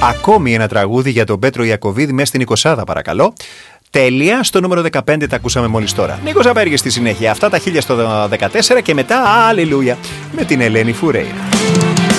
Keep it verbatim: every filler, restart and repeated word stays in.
Ακόμη ένα τραγούδι για τον Πέτρο Ιακωβίδη μέσα στην εικοσάδα, παρακαλώ. Τέλεια, στο νούμερο δεκαπέντε τα ακούσαμε μόλις τώρα. Νίκος Απέργης στη συνέχεια. Αυτά τα χίλια στο δεκατέσσερα και μετά Αλληλούια με την Ελένη Φουρέιρα.